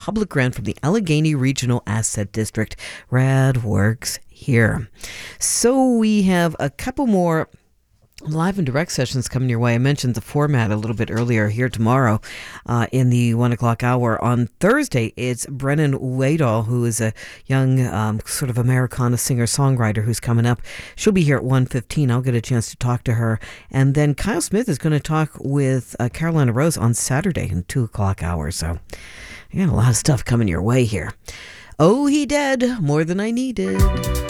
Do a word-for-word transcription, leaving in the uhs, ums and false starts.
public grant from the Allegheny Regional Asset District. Rad works here. So we have a couple more live and direct sessions coming your way. I mentioned the format a little bit earlier. Here tomorrow uh, in the one o'clock hour. On Thursday, it's Brennan Wadall, who is a young um, sort of Americana singer-songwriter who's coming up. She'll be here at one fifteen. I'll get a chance to talk to her. And then Kyle Smith is going to talk with uh, Carolina Rose on Saturday in two o'clock hour. So you got a lot of stuff coming your way here. Oh, he did more than I needed.